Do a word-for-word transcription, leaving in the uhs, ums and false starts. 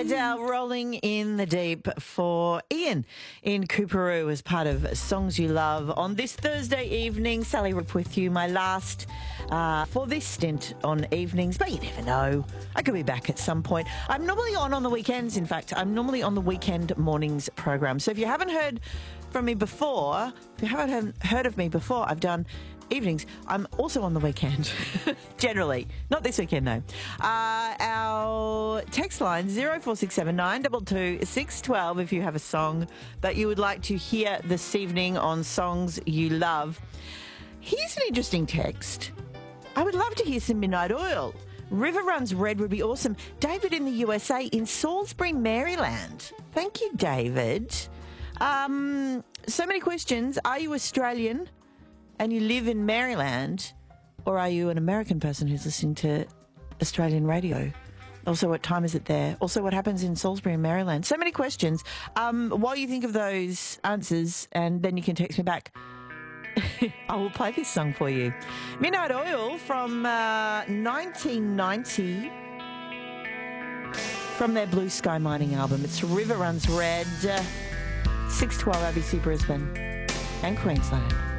Adele, Rolling in the Deep for Ian in Coorparoo as part of Songs You Love on this Thursday evening. Sally Rip with you, my last uh, for this stint on evenings, but you never know. I could be back at some point. I'm normally on on the weekends, in fact. I'm normally on the weekend mornings program. So if you haven't heard from me before, if you haven't heard of me before, I've done evenings. I'm also on the weekend, generally. Not this weekend, though. Uh, our text line, zero four six seven nine two two six one two, if you have a song that you would like to hear this evening on Songs You Love. Here's an interesting text. I would love to hear some Midnight Oil. River Runs Red would be awesome. David in the U S A, in Salisbury, Maryland. Thank you, David. Um, so many questions. Are you Australian and you live in Maryland, or are you an American person who's listening to Australian radio? Also, what time is it there? Also, what happens in Salisbury and Maryland? So many questions. Um, while you think of those answers, and then you can text me back, I will play this song for you. Midnight Oil from uh, nineteen ninety, from their Blue Sky Mining album. It's River Runs Red, uh, six twelve A B C Brisbane and Queensland.